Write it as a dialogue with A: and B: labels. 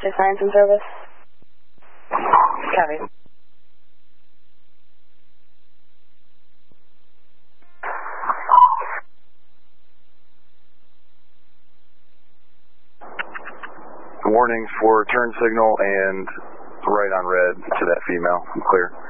A: for science and service.
B: Copy.
C: Warnings for turn signal and right on red to that female. I'm clear.